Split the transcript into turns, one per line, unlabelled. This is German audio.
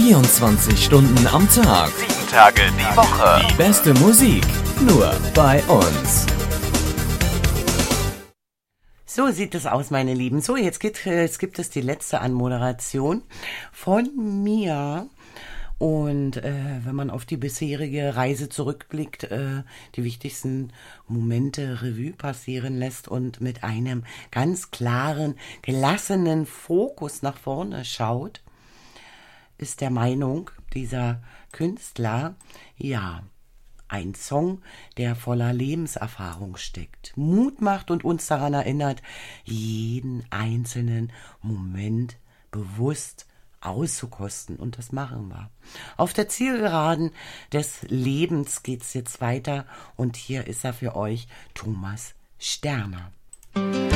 24 Stunden am Tag,
7 Tage die Woche.
die beste Musik, nur bei uns.
So sieht es aus, meine Lieben. So, jetzt gibt es die letzte Anmoderation von mir. Und wenn man auf die bisherige Reise zurückblickt, die wichtigsten Momente Revue passieren lässt und mit einem ganz klaren, gelassenen Fokus nach vorne schaut, ist der Meinung dieser Künstler, ja, ein Song, der voller Lebenserfahrung steckt, Mut macht und uns daran erinnert, jeden einzelnen Moment bewusst auszukosten. Und das machen wir. Auf der Zielgeraden des Lebens geht's jetzt weiter. Und hier ist er für euch, Thomas Sterner.